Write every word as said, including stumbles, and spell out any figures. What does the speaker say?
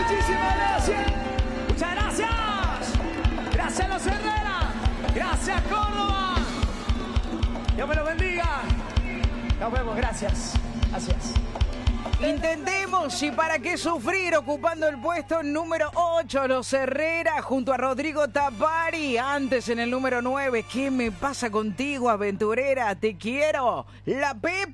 Muchísimas gracias. Muchas gracias. Gracias, Los Herrera. Gracias, Córdoba. Dios me lo bendiga. Nos vemos. Gracias. Gracias. Intentemos, y para qué sufrir, ocupando el puesto número ocho, Los Herrera, junto a Rodrigo Tapari. Antes en el número nueve, ¿qué me pasa contigo, aventurera? Te quiero. La Pepa.